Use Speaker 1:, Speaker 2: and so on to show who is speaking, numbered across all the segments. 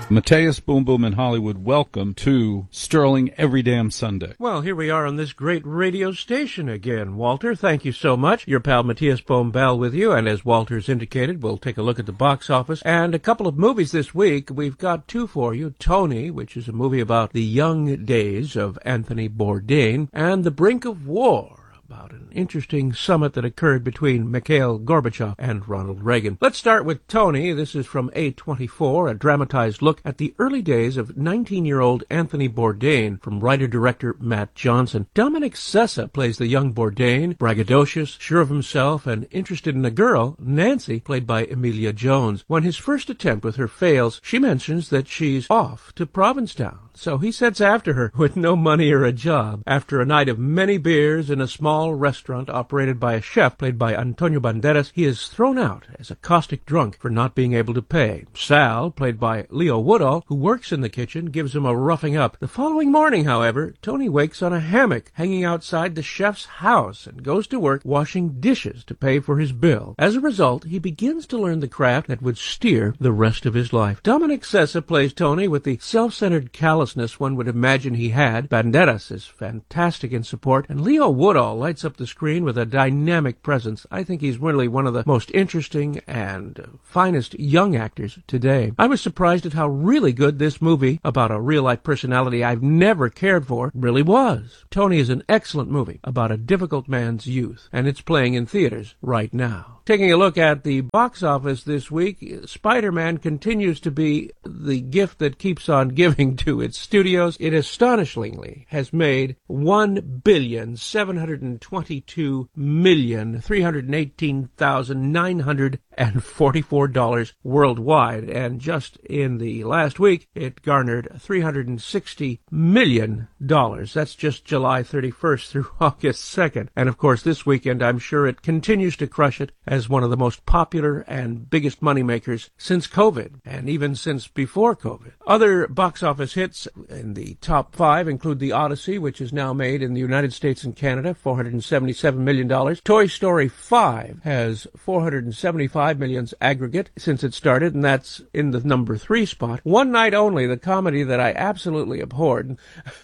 Speaker 1: Mateus Boom Boom in Hollywood, welcome to Sterling Every Damn Sunday.
Speaker 2: Well, here we are on this great radio station again, Walter. Thank you so much. Your pal Mateus Boom Bell with you, and as Walter's indicated, we'll take a look at the box office and a couple of movies this week. We've got two for you. Tony, which is a movie about the young days of Anthony Bourdain, and The Brink of War, about an interesting summit that occurred between Mikhail Gorbachev and Ronald Reagan. Let's start with Tony. This is from A24, a dramatized look at the early days of 19-year-old Anthony Bourdain from writer-director Matt Johnson. Dominic Sessa plays the young Bourdain, braggadocious, sure of himself, and interested in a girl, Nancy, played by Emilia Jones. When his first attempt with her fails, she mentions that she's off to Provincetown. So he sets after her with no money or a job. After a night of many beers in a small restaurant operated by a chef played by Antonio Banderas, he is thrown out as a caustic drunk for not being able to pay. Sal, played by Leo Woodall, who works in the kitchen, gives him a roughing up. The following morning, however, Tony wakes on a hammock hanging outside the chef's house and goes to work washing dishes to pay for his bill. As a result, he begins to learn the craft that would steer the rest of his life. Dominic Sessa plays Tony with the self-centered callousness one would imagine he had. Banderas is fantastic in support, and Leo Woodall lights up the screen with a dynamic presence. I think he's really one of the most interesting and finest young actors today. I was surprised at how really good this movie, about a real-life personality I've never cared for, really was. Tony is an excellent movie about a difficult man's youth, and it's playing in theaters right now. Taking a look at the box office this week, Spider-Man continues to be the gift that keeps on giving to its studios. It astonishingly has made $1,722,318,944 worldwide, and just in the last week, it garnered $360 million. That's just July 31st through August 2nd. And of course, this weekend, I'm sure it continues to crush it as one of the most popular and biggest moneymakers since COVID, and even since before COVID. Other box office hits in the top 5 include The Odyssey, which is now made in the United States and Canada, $477 million. Toy Story 5 has $475 million aggregate since it started, and that's in the number 3 spot. One Night Only, the comedy that I absolutely abhorred,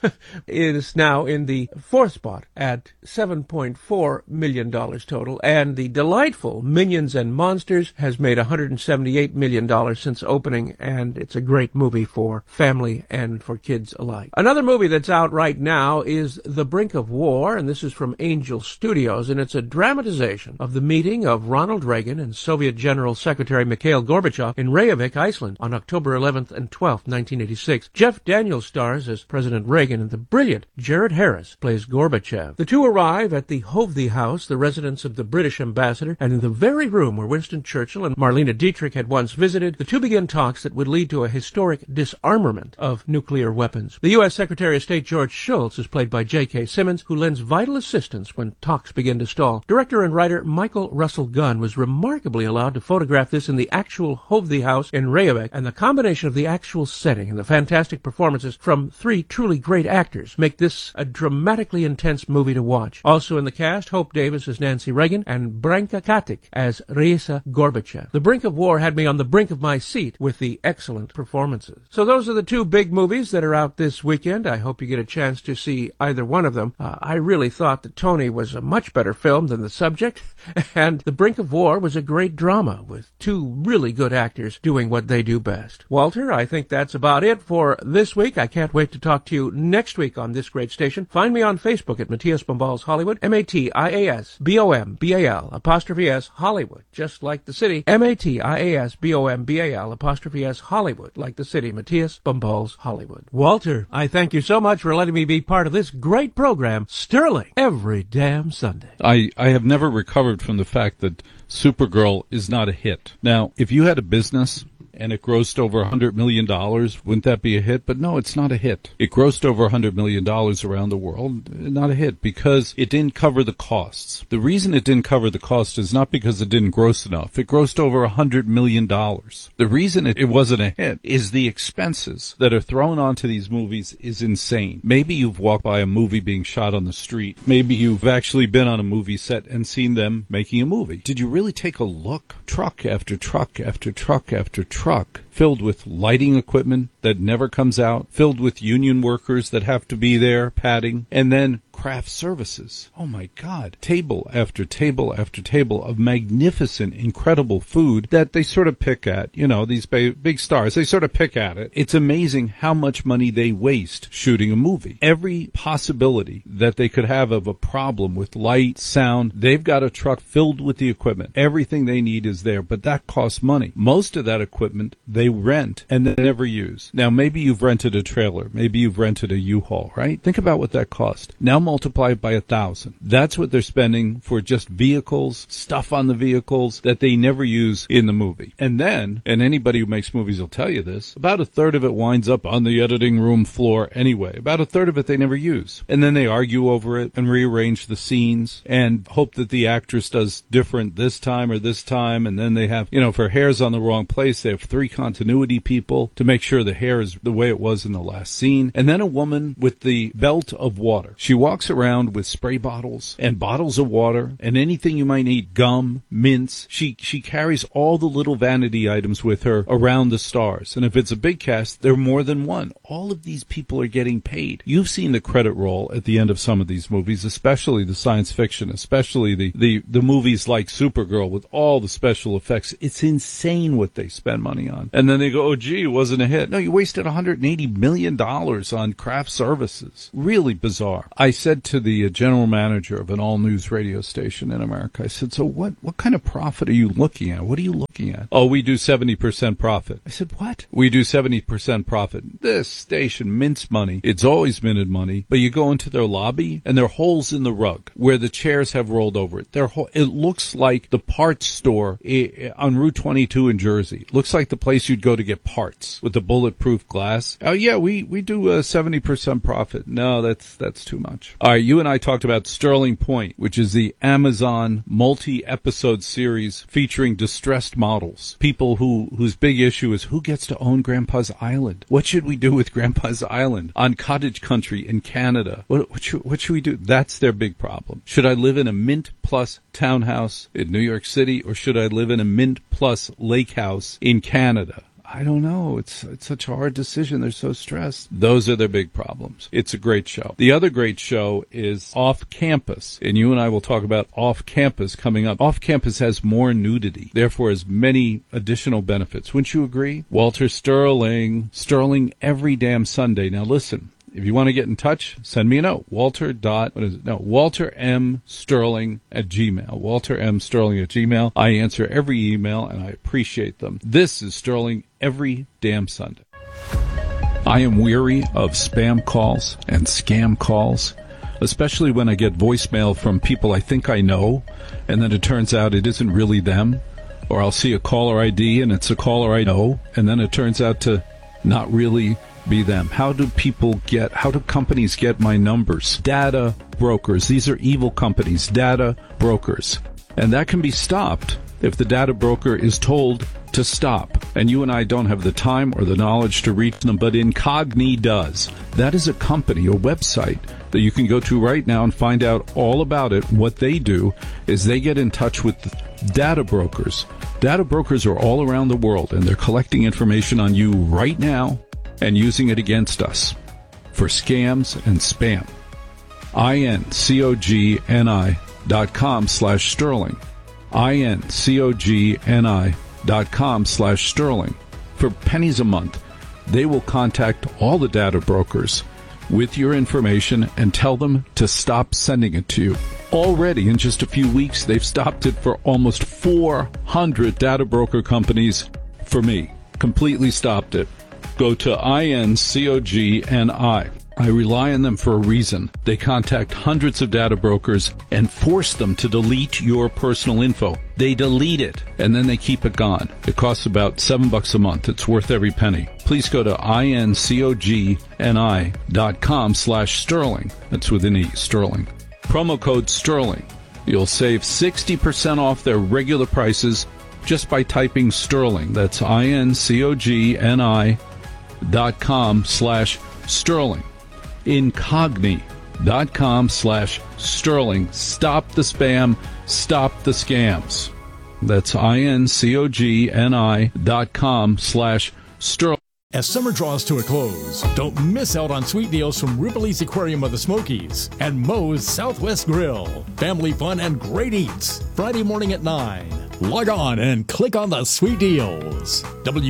Speaker 2: is now in the 4th spot at $7.4 million total, and the delightful Minions and Monsters has made $178 million since opening, and it's a great movie for family and for kids alike. Another movie that's out right now is The Brink of War, and this is from Angel Studios, and it's a dramatization of the meeting of Ronald Reagan and Soviet General Secretary Mikhail Gorbachev in Reykjavik, Iceland, on October 11th and 12th, 1986. Jeff Daniels stars as President Reagan, and the brilliant Jared Harris plays Gorbachev. The two arrive at the Hovde House, the residence of the British ambassador, and in the very room where Winston Churchill and Marlene Dietrich had once visited, the two begin talks that would lead to a historic disarmament of nuclear weapons. The U.S. Secretary of State George Shultz is played by J.K. Simmons, who lends vital assistance when talks begin to stall. Director and writer Michael Russell Gunn was remarkably allowed to photograph this in the actual Hovde House in Reykjavik, and the combination of the actual setting and the fantastic performances from 3 truly great actors make this a dramatically intense movie to watch. Also in the cast, Hope Davis as Nancy Reagan and Branka Katic as Raisa Gorbachev. The Brink of War had me on the brink of my seat with the excellent performances. So those are the 2 big movies that are out this weekend. I hope you get a chance to see either one of them. I really thought that Tony was a much better film than The Subject, and The Brink of War was a great drama with 2 really good actors doing what they do best. Walter, I think that's about it for this week. I can't wait to talk to you next week on this great station. Find me on Facebook at Mateus Bombals Hollywood, MATIASBOMBAL''S Hollywood, just like the city. MATIASBOMBAL''S Hollywood, like the city. Mateus Bombals Hollywood. Walter, I thank you so much for letting me be part of this great program, Sterling Every Damn Sunday.
Speaker 1: I have never recovered from the fact that Supergirl is not a hit. Now, if you had a business and it grossed over $100 million, wouldn't that be a hit? But no, it's not a hit. It grossed over $100 million around the world, not a hit, because it didn't cover the costs. The reason it didn't cover the cost is not because it didn't gross enough. It grossed over $100 million. The reason it wasn't a hit is the expenses that are thrown onto these movies is insane. Maybe you've walked by a movie being shot on the street. Maybe you've actually been on a movie set and seen them making a movie. Did you really take a look? Truck after truck after truck after truck truck filled with lighting equipment that never comes out, filled with union workers that have to be there padding, and then craft services. Oh my God. Table after table after table of magnificent, incredible food that they sort of pick at. You know, these big stars, they sort of pick at it. It's amazing how much money they waste shooting a movie. Every possibility that they could have of a problem with light, sound, they've got a truck filled with the equipment. Everything they need is there, but that costs money. Most of that equipment they rent and they never use. Now, maybe you've rented a trailer. Maybe you've rented a U-Haul, right? Think about what that cost. Now multiply it by 1,000. That's what they're spending for just vehicles, stuff on the vehicles that they never use in the movie. And then, and anybody who makes movies will tell you this, about a third of it winds up on the editing room floor anyway. About a third of it they never use. And then they argue over it and rearrange the scenes and hope that the actress does different this time or this time. And then they have, if her hair's on the wrong place, they have 3 continuity people to make sure the hair is the way it was in the last scene. And then a woman with the belt of water. She walks around with spray bottles and bottles of water and anything you might need, gum, mints. She carries all the little vanity items with her around the stars. And if it's a big cast, there are more than one. All of these people are getting paid. You've seen the credit roll at the end of some of these movies, especially the science fiction, especially the movies like Supergirl with all the special effects. It's insane what they spend money on. And then they go, oh, gee, it wasn't a hit. No, you wasted $180 million on craft services. Really bizarre. I said to the general manager of an all-news radio station in America, I said, so what kind of profit are you looking at? What are you looking at? Oh, we do 70% profit. I said, what? We do 70% profit. This station mints money. It's always minted money. But you go into their lobby, and there are holes in the rug where the chairs have rolled over it. It looks like the parts store on Route 22 in Jersey. It looks like the place you'd go to get parts with the bulletproof glass. Oh, yeah, we do a 70% profit. No, that's too much. All right, you and I talked about Sterling Point, which is the Amazon multi-episode series featuring distressed models. People whose big issue is who gets to own Grandpa's Island? What should we do with Grandpa's Island on cottage country in Canada? What should we do? That's their big problem. Should I live in a Mint Plus townhouse in New York City, or should I live in a Mint Plus lake house in Canada? I don't know. It's such a hard decision. They're so stressed. Those are their big problems. It's a great show. The other great show is Off Campus, and you and I will talk about Off Campus coming up. Off Campus has more nudity, therefore has many additional benefits. Wouldn't you agree? Walter Sterling every damn Sunday. Now listen. If you want to get in touch, send me a note. Walter M. Sterling at Gmail. Walter M. Sterling at Gmail. I answer every email, and I appreciate them. This is Sterling every damn Sunday. I am weary of spam calls and scam calls, especially when I get voicemail from people I think I know, and then it turns out it isn't really them. Or I'll see a caller ID, and it's a caller I know, and then it turns out to not really be them. How do companies get my numbers? Data brokers. These are evil companies. Data brokers. And that can be stopped if the data broker is told to stop. And you and I don't have the time or the knowledge to reach them, but Incogni does. That is a company, a website that you can go to right now and find out all about it. What they do is they get in touch with data brokers. Data brokers are all around the world, and they're collecting information on you right now and using it against us for scams and spam. INCOGNI.com/Sterling. INCOGNI.com/Sterling. For pennies a month, they will contact all the data brokers with your information and tell them to stop sending it to you. Already, in just a few weeks, they've stopped it for almost 400 data broker companies for me. Completely stopped it. Go to INCOGNI. I rely on them for a reason. They contact hundreds of data brokers and force them to delete your personal info. They delete it, and then they keep it gone. It costs about $7 a month. It's worth every penny. Please go to INCOGNI.com/Sterling. That's with an E, Sterling. Promo code Sterling. You'll save 60% off their regular prices just by typing Sterling. That's INCOGNI.com/Sterling. Incogni.com/Sterling. Stop the spam. Stop the scams. That's INCOGNI.com/Sterling.
Speaker 3: As summer draws to a close, don't miss out on sweet deals from Ripley's Aquarium of the Smokies and Moe's Southwest Grill. Family fun and great eats. Friday morning at 9. Log on and click on the sweet deals.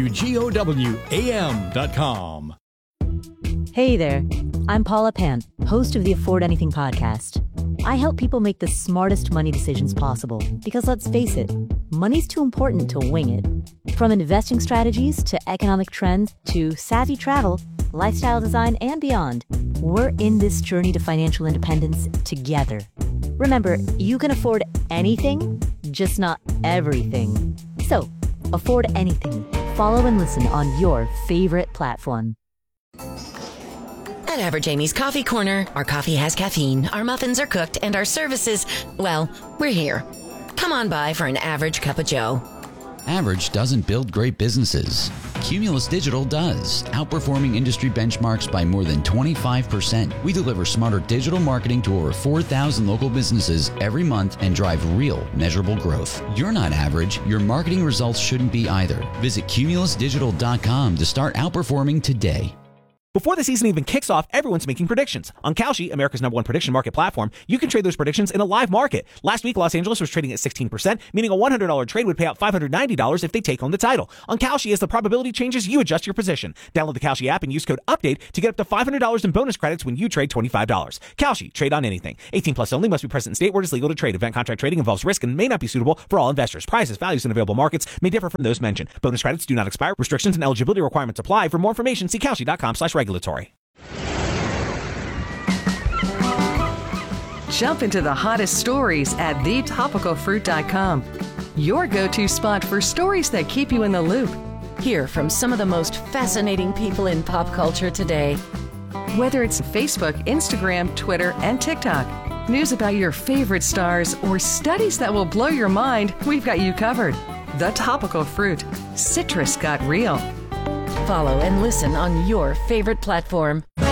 Speaker 3: WGOWAM.com.
Speaker 4: Hey there, I'm Paula Pant, host of the Afford Anything podcast. I help people make the smartest money decisions possible because, let's face it, money's too important to wing it. From investing strategies to economic trends to savvy travel, lifestyle design, and beyond, we're in this journey to financial independence together. Remember, you can afford anything, just not everything. So, afford anything. Follow and listen on your favorite platform.
Speaker 5: At Average Amy's Coffee Corner, our coffee has caffeine, our muffins are cooked, and our services, well, we're here. Come on by for an average cup of joe.
Speaker 6: Average doesn't build great businesses. Cumulus Digital does, outperforming industry benchmarks by more than 25%. We deliver smarter digital marketing to over 4,000 local businesses every month and drive real, measurable growth. You're not average. Your marketing results shouldn't be either. Visit cumulusdigital.com to start outperforming today.
Speaker 7: Before the season even kicks off, everyone's making predictions. On Kalshi, America's #1 prediction market platform, you can trade those predictions in a live market. Last week, Los Angeles was trading at 16%, meaning a $100 trade would pay out $590 if they take home the title. On Kalshi, as the probability changes, you adjust your position. Download the Kalshi app and use code UPDATE to get up to $500 in bonus credits when you trade $25. Kalshi, trade on anything. 18 plus only, must be present in state where it is legal to trade. Event contract trading involves risk and may not be suitable for all investors. Prices, values, and available markets may differ from those mentioned. Bonus credits do not expire. Restrictions and eligibility requirements apply. For more information, see Kalshi.com/regulatory.
Speaker 8: Jump into the hottest stories at thetopicalfruit.com. Your go-to spot for stories that keep you in the loop.
Speaker 5: Hear from some of the most fascinating people in pop culture today.
Speaker 8: Whether it's Facebook, Instagram, Twitter, and TikTok, news about your favorite stars, or studies that will blow your mind, we've got you covered. The Topical Fruit. Citrus got real.
Speaker 5: Follow and listen on your favorite platform.